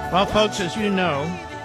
Well, folks, as you know,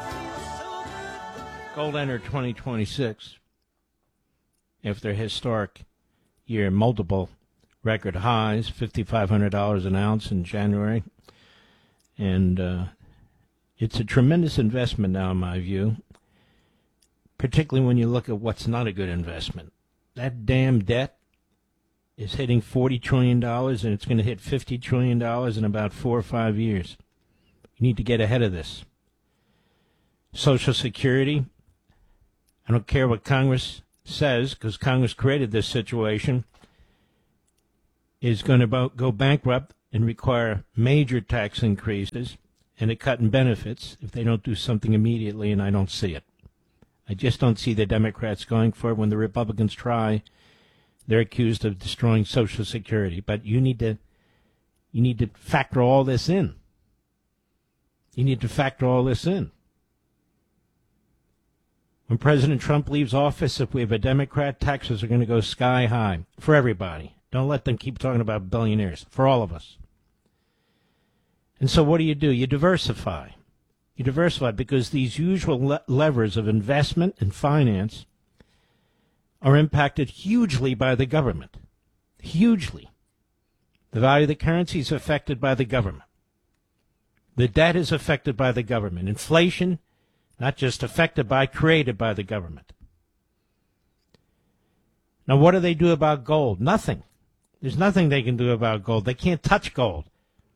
gold entered 2026 after a historic year, multiple record highs, $5,500 an ounce in January. And it's a tremendous investment now, in my view, particularly when you look at what's not a good investment. That damn debt is hitting $40 trillion, and it's going to hit $50 trillion in about 4 or 5 years. You need to get ahead of this. Social Security, I don't care what Congress says, because Congress created this situation, is going to go bankrupt and require major tax increases and a cut in benefits if they don't do something immediately, and I don't see it. I just don't see the Democrats going for it. When the Republicans try, they're accused of destroying Social Security. But you need to factor all this in. You need to factor all this in. When President Trump leaves office, if we have a Democrat, taxes are going to go sky high for everybody. Don't let them keep talking about billionaires, for all of us. And so what do? You diversify. You diversify because these usual levers of investment and finance are impacted hugely by the government. Hugely. The value of the currency is affected by the government. The debt is affected by the government. Inflation, not just affected by, created by the government. Now, what do they do about gold? Nothing. There's nothing they can do about gold. They can't touch gold.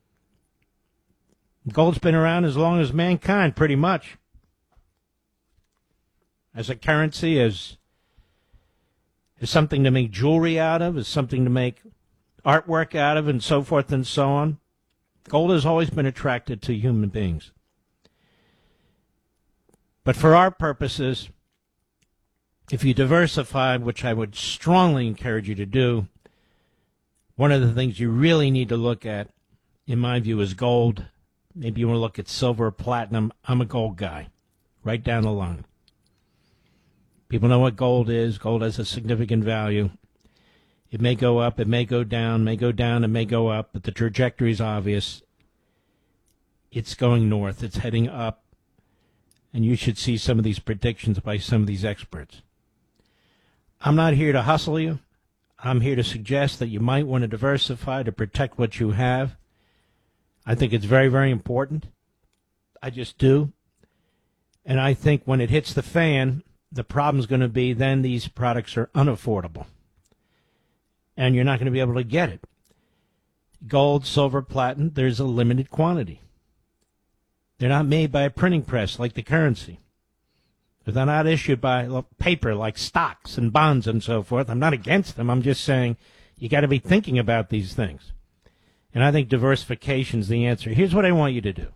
Gold's been around as long as mankind, pretty much. As a currency, as something to make jewelry out of, as something to make artwork out of, and so forth and so on. Gold has always been attracted to human beings. But for our purposes, if you diversify, which I would strongly encourage you to do, one of the things you really need to look at, in my view, is gold. Maybe you want to look at silver or platinum. I'm a gold guy, right down the line. People know what gold is. Gold has a significant value. It may go up, it may go down, it may go up, but the trajectory is obvious. It's going north, it's heading up, and you should see some of these predictions by some of these experts. I'm not here to hustle you. I'm here to suggest that you might want to diversify to protect what you have. I think it's very, very important. I just do. And I think when it hits the fan, the problem's going to be then these products are unaffordable. And you're not going to be able to get it. Gold, silver, platinum, there's a limited quantity. They're not made by a printing press like the currency. They're not issued by paper like stocks and bonds and so forth. I'm not against them. I'm just saying you got to be thinking about these things. And I think diversification is the answer. Here's what I want you to do.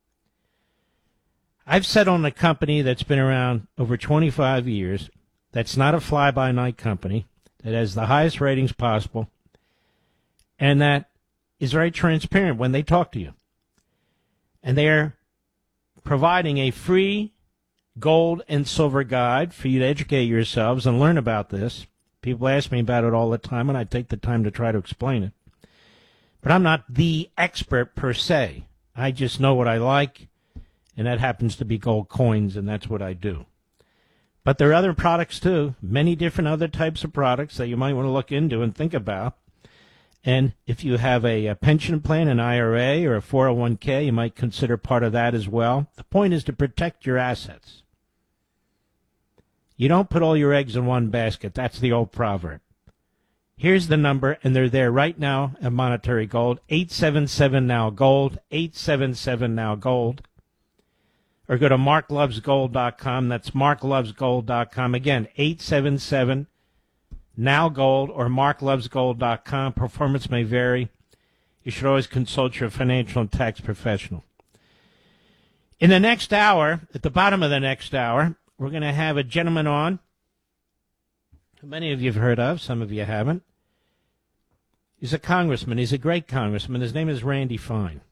I've set on a company that's been around over 25 years, that's not a fly-by-night company, that has the highest ratings possible, and that is very transparent when they talk to you. And they're providing a free gold and silver guide for you to educate yourselves and learn about this. People ask me about it all the time, and I take the time to try to explain it. But I'm not the expert per se. I just know what I like, and that happens to be gold coins, and that's what I do. But there are other products, too, many different other types of products that you might want to look into and think about. And if you have a pension plan, an IRA, or a 401k, you might consider part of that as well. The point is to protect your assets. You don't put all your eggs in one basket. That's the old proverb. Here's the number, and they're there right now at Monetary Gold, 877-NOW-GOLD, 877-NOW-GOLD. Or go to marklovesgold.com. That's marklovesgold.com. Again, 877-NOW-GOLD or marklovesgold.com. Performance may vary. You should always consult your financial and tax professional. In the next hour, at the bottom of the next hour, we're going to have a gentleman on who many of you have heard of, some of you haven't. He's a congressman. He's a great congressman. His name is Randy Fine.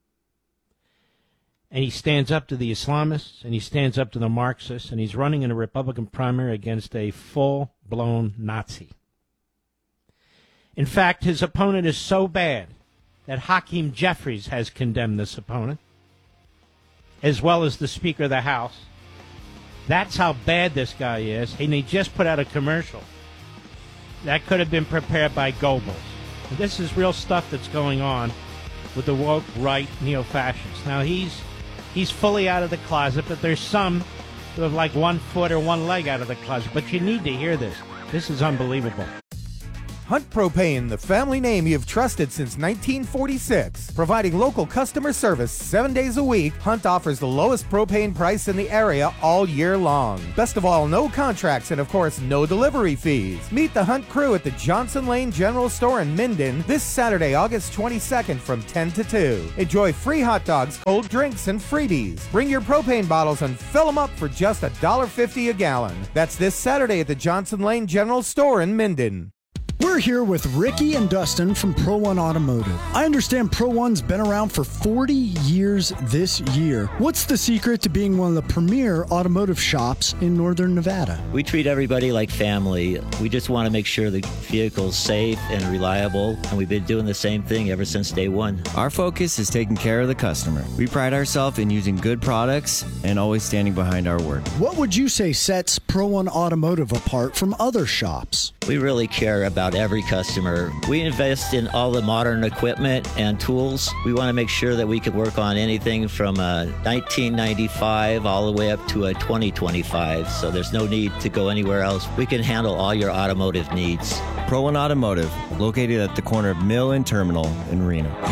And he stands up to the Islamists, and he stands up to the Marxists, and he's running in a Republican primary against a full-blown Nazi. In fact, his opponent is so bad that Hakeem Jeffries has condemned this opponent. as well as the Speaker of the House. That's how bad this guy is. And he just put out a commercial that could have been prepared by Goebbels. And this is real stuff that's going on with the woke right neo-fascists. Now, he's fully out of the closet, but there's some who have like 1 foot or one leg out of the closet. But you need to hear this. This is unbelievable. Hunt Propane, the family name you've trusted since 1946. Providing local customer service 7 days a week, Hunt offers the lowest propane price in the area all year long. Best of all, no contracts and, of course, no delivery fees. Meet the Hunt crew at the Johnson Lane General Store in Minden this Saturday, August 22nd from 10 to 2. Enjoy free hot dogs, cold drinks, and freebies. Bring your propane bottles and fill them up for just $1.50 a gallon. That's this Saturday at the Johnson Lane General Store in Minden. We're here with Ricky and Dustin from Pro One Automotive. I understand Pro One's been around for 40 years this year. What's the secret to being one of the premier automotive shops in Northern Nevada? We treat everybody like family. We just want to make sure the vehicle's safe and reliable, and we've been doing the same thing ever since day one. Our focus is taking care of the customer. We pride ourselves in using good products and always standing behind our work. What would you say sets Pro One Automotive apart from other shops? We really care about every customer. We invest in all the modern equipment and tools. We want to make sure that we can work on anything from a 1995 all the way up to a 2025, so there's no need to go anywhere else. We can handle all your automotive needs. Pro One Automotive, located at the corner of Mill and Terminal in Reno.